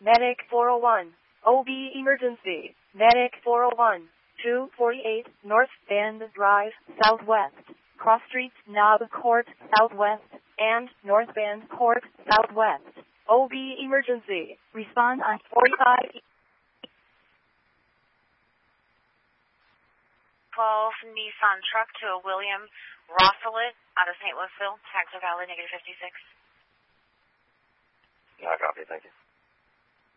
Medic 401. OB emergency. Medic 401. 248 North Bend Drive, Southwest. Cross Street, Knob Court, Southwest, and North Bend Court, Southwest. OB emergency. Respond on 45. 12 Nissan truck to a William Rosselet out of St. Louisville. Tags are valid, -56. I copy, thank you.